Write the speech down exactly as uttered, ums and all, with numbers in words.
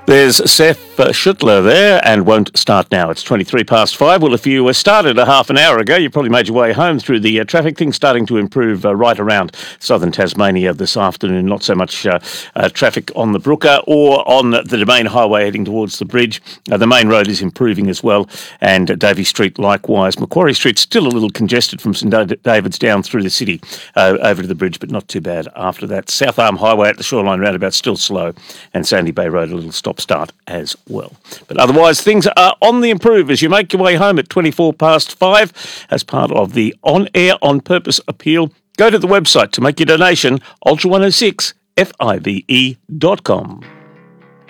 There's Seth uh, Schuttler there and won't start now. It's twenty-three past five. Well, if you uh, started a half an hour ago, you probably made your way home through the uh, traffic. Things starting to improve uh, right around southern Tasmania this afternoon. Not so much uh, uh, traffic on the Brooker or on the Domain Highway heading towards the bridge. Uh, the main road is improving as well, and uh, Davey Street likewise. Macquarie Street still a little congested from St David's down through the city uh, over to the bridge, but not too bad after that. South Arm Highway at the Shoreline roundabout still slow, and Sandy Bay Road a little stop start as well. But otherwise, things are on the improve as you make your way home at twenty-four past five as part of the On Air On Purpose appeal. Go to the website to make your donation, ultra one oh six five e dot com.